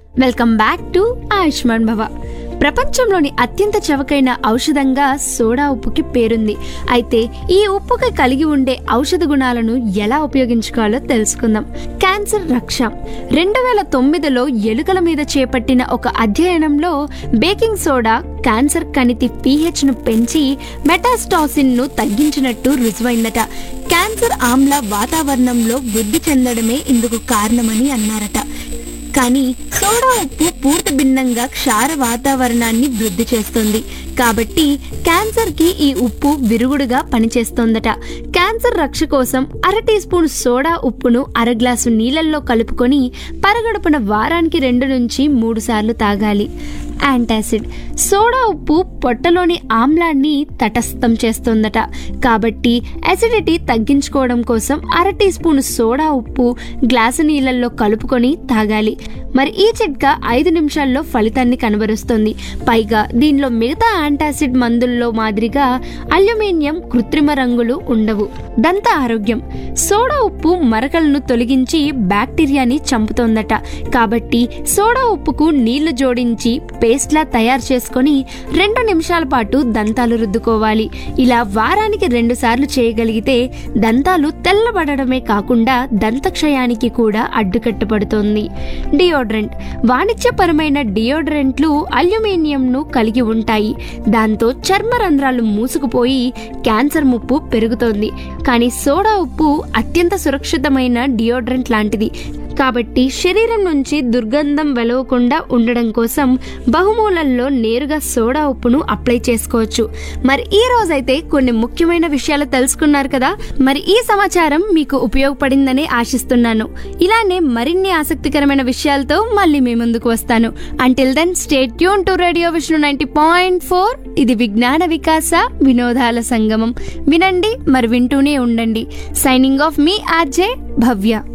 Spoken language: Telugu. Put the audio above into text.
వెల్కమ్ బ్యాక్ టు ఆయుష్మాన్ భవ. ప్రపంచంలోని అత్యంత చవకైన ఔషధంగా సోడా ఉప్పుకి పేరుంది. అయితే ఈ ఉప్పుకి కలిగి ఉండే ఔషధ గుణాలను ఎలా ఉపయోగించుకోవాలో తెలుసుకుందాం. క్యాన్సర్ రక్ష 2009లో ఎలుకల మీద చేపట్టిన ఒక అధ్యయనంలో బేకింగ్ సోడా క్యాన్సర్ కణితి pH ను పెంచి మెటాస్టాసిన్ ను తగ్గించినట్టు రుజువైందట. క్యాన్సర్ ఆమ్ల వాతావరణంలో వృద్ధి చెందడమే ఇందుకు కారణమని అన్నారట. కానీ సోడా ఉప్పు పూర్తి భిన్నంగా క్షార వాతావరణాన్ని వృద్ధి చేస్తుంది. కాబట్టి క్యాన్సర్ కి ఈ ఉప్పు విరుగుడుగా పనిచేస్తోందట. క్యాన్సర్ రక్ష కోసం 1/2 టీ స్పూన్ సోడా ఉప్పును 1/2 గ్లాసు నీళ్ళల్లో కలుపుకొని పరగడుపున వారానికి 2 నుంచి 3 సార్లు తాగాలి. యాంటాసిడ్ సోడా ఉప్పు పొట్టలోని ఆమ్లాన్ని తటస్థం చేస్తుందట. కాబట్టి అసిడిటీ తగ్గించుకోవడం కోసం 1/2 టీ స్పూన్ సోడా ఉప్పు గ్లాసు నీళ్ళల్లో కలుపుకొని తాగాలి. మరి ఈ చిట్కా 5 నిమిషాల్లో ఫలితాన్ని కనబరుస్తుంది. పైగా దీనిలో మిగతా యాంటాసిడ్ మందుల్లో మాదిరిగా అల్యూమినియం, కృత్రిమ రంగులు ఉండవు. దంత ఆరోగ్యం సోడా ఉప్పు మరకలను తొలగించి బ్యాక్టీరియాని చంపుతోందట. కాబట్టి సోడా ఉప్పుకు నీళ్లు జోడించి పేస్ట్లా తయారు చేసుకొని 2 నిమిషాల పాటు దంతాలు రుద్దుకోవాలి. ఇలా వారానికి 2 సార్లు చేయగలిగితే దంతాలు తెల్లబడడమే కాకుండా దంతక్షయానికి కూడా అడ్డుకట్టబడుతోంది. డియోడ్రెంట్ వాణిజ్యపరమైన డియోడ్రెంట్లు అల్యూమినియంను కలిగి ఉంటాయి. దాంతో చర్మ రంధ్రాలు మూసుకుపోయి క్యాన్సర్ ముప్పు పెరుగుతోంది. కానీ సోడా ఉప్పు అత్యంత సురక్షితమైన డియోడ్రెంట్ లాంటిది. కాబట్టి శరీరం నుంచి దుర్గంధం వెలవకుండా ఉండడం కోసం బహుమూలల్లో నేరుగా సోడా ఉప్పును అప్లై చేసుకోవచ్చు. మరి ఈ రోజైతే కొన్ని ముఖ్యమైన విషయాలు తెలుసుకున్నారు కదా. మరి ఈ సమాచారం మీకు ఉపయోగపడిందని ఆశిస్తున్నాను. ఇలానే మరిన్ని ఆసక్తికరమైన విషయాలతో మళ్ళీ మీ ముందుకు వస్తాను. Until then stay tune to radio Vishnu 90.4. ఇది విజ్ఞాన వికాస వినోదాల సంగమం. వినండి, మరి వింటూనే ఉండండి. సైనింగ్ ఆఫ్ మీ ఆర్జే భవ్య.